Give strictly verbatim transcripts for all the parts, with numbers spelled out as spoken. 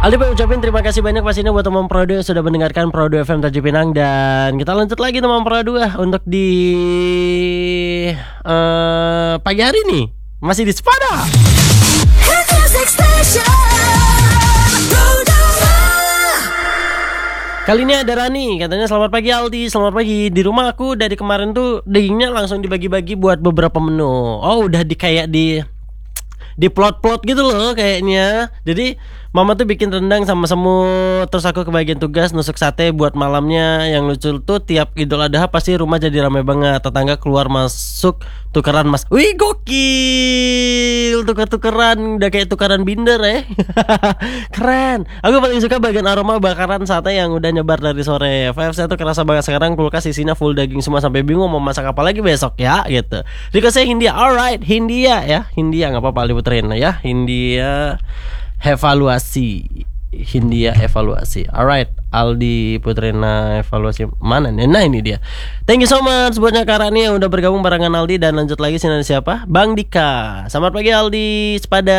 Aldi Pak ucapin terima kasih banyak pastinya buat teman Pro dua yang sudah mendengarkan Pro dua F M Tanjung Pinang. Dan kita lanjut lagi teman Pro dua untuk di uh, pagi hari ini masih di Sepada. Kali ini ada Rani, katanya selamat pagi Aldi, selamat pagi. Di rumah aku dari kemarin tuh dagingnya langsung dibagi-bagi buat beberapa menu. Oh udah di kayak di di plot-plot gitu loh kayaknya. Jadi mama tuh bikin rendang sama semut, terus aku kebagian tugas nusuk sate buat malamnya. Yang lucu tuh tiap Idul Adha pasti rumah jadi ramai banget. Tetangga keluar masuk tukeran mas. Wih gokil, tuker-tukeran, udah kayak tukeran binder ya. Keren. Aku paling suka bagian aroma bakaran sate yang udah nyebar dari sore. Vibes tuh kerasa banget sekarang, kulkas isinya full daging semua sampai bingung mau masak apa lagi besok ya gitu. Riko saya Hindia, alright Hindia ya, Hindia nggak apa-apa diputerin ya. Hindia evaluasi, Hindia evaluasi. Alright, Aldi Putrena evaluasi mana nih? Nah ini dia. Thank you so much buatnya Karani yang udah bergabung barengan Aldi. Dan lanjut lagi sini siapa? Bang Dika. Selamat pagi Aldi. Sepada.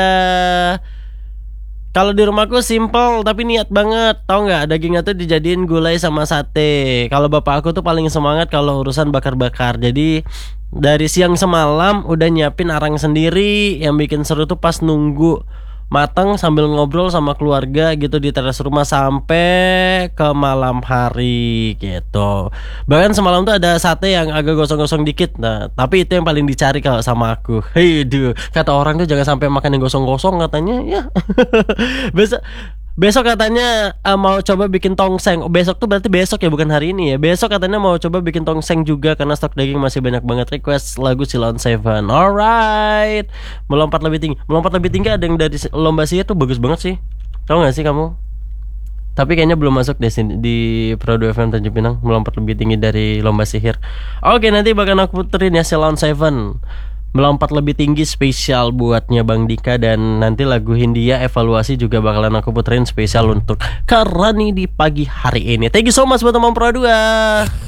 Kalau di rumahku simple tapi niat banget. Tahu nggak? Dagingnya tuh dijadiin gulai sama sate. Kalau bapak aku tuh paling semangat kalau urusan bakar-bakar. Jadi dari siang semalam udah nyiapin arang sendiri. Yang bikin seru tuh pas nunggu matang sambil ngobrol sama keluarga gitu di teras rumah sampai ke malam hari gitu. Bahkan semalam tuh ada sate yang agak gosong-gosong dikit. Nah, tapi itu yang paling dicari kalau sama aku. Hei, duh, kata orang tuh jangan sampai makan yang gosong-gosong katanya ya. Besok Besok katanya uh, mau coba bikin tongseng. Oh, besok tuh berarti besok ya, bukan hari ini ya. Besok katanya mau coba bikin tongseng juga karena stok daging masih banyak banget. Request lagu Silon Seven. Alright. Melompat lebih tinggi. Melompat lebih tinggi ada yang dari lomba sihir tuh bagus banget sih. Tahu nggak sih kamu? Tapi kayaknya belum masuk deh di Pro dua F M Tanjung Pinang. Melompat lebih tinggi dari lomba sihir. Oke, nanti bakal aku puterin ya Silon Seven. Melompat lebih tinggi spesial buatnya Bang Dika. Dan nanti lagu Hindia evaluasi juga bakalan aku puterin spesial untuk Karani di pagi hari ini. Thank you so much buat teman Pro dua.